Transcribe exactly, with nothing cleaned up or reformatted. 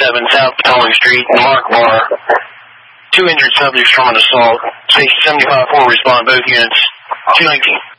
seven South Potomac Street, the Mark Bar. Two injured subjects from an assault. Station seventy-five four respond, both units. two nineteen.